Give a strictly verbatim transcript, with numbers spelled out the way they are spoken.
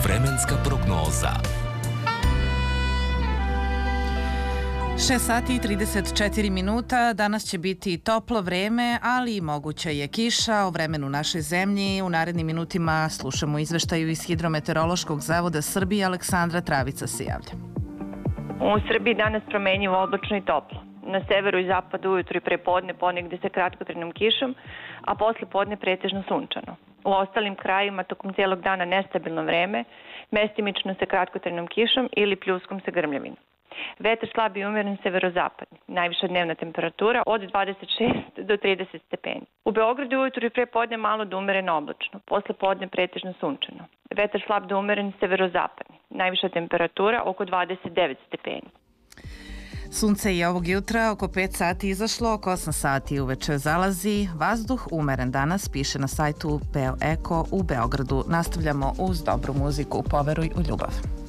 Vremenska prognoza. šest sati i trideset četiri minuta, danas će biti toplo vreme, ali i moguća je kiša o vremenu našoj zemlji. U narednim minutima slušamo izveštaju iz Hidrometeorološkog zavoda Srbije. Aleksandra Travica se javlja. U Srbiji danas promenjivo oblačno i toplo. Na severu i zapadu ujutru i pre podne ponegde sa kratkotrajnom kišom, a posle podne pretežno sunčano. U ostalim krajima tokom cijelog dana nestabilno vreme, mestimično sa kratkotrajnom kišom ili pljuskom sa grmljavinom. Vetar slab i umeren severozapadni, najviša dnevna temperatura od dvadeset šest do trideset stepeni. U Beogradu ujutru i pre podne malo do umereno oblačno, posle podne pretežno sunčano. Vetar slab do umeren severozapadni, najviša temperatura oko dvadeset devet stepeni. Sunce je ovog jutra oko pet sati izašlo, oko osam sati uveče zalazi. Vazduh umeren danas, piše na sajtu Beo Eko u Beogradu. Nastavljamo uz dobru muziku. Poveruj u ljubav.